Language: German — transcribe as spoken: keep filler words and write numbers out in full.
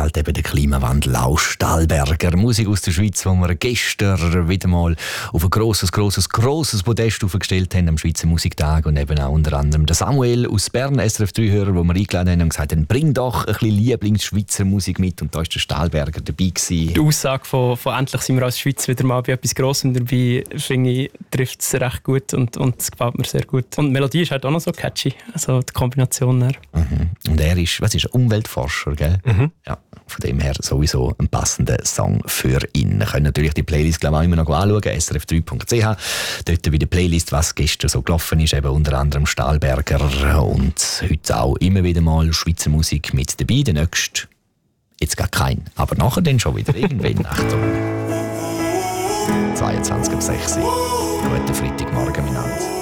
halt eben der Klimawandel auch. Stahlberger, Musik aus der Schweiz, die wir gestern wieder mal auf ein grosses, grosses, grosses Podest aufgestellt haben am Schweizer Musiktag und eben auch unter anderem der Samuel aus Bern, S R F drei-Hörer, wo wir eingeladen haben und gesagt haben, bring doch ein bisschen Lieblings-Schweizer Musik mit, und da war der Stahlberger dabei gewesen. Die Aussage von, von «Endlich sind wir als Schweiz wieder mal bei etwas Grossem dabei», finde ich, trifft es recht gut und, und es gefällt mir sehr gut. Und die Melodie ist halt auch noch so catchy, also die Kombination her. Mhm. Und er ist, was ist er, Umweltforscher, gell? Mhm. Ja, von dem her sowieso ein passender Song für ihn. Wir können natürlich die Playlist, glaube ich, auch immer noch anschauen, s r f drei punkt c h. Dort wie die Playlist, was gestern so gelaufen ist, eben unter anderem Stahlberger und heute auch immer wieder mal Schweizer Musik mit dabei. Der nächste, jetzt gar kein, aber nachher dann schon wieder irgendwann. Achtung. zweiundzwanzig ab sechs Uhr. Guten Freitagmorgen miteinander.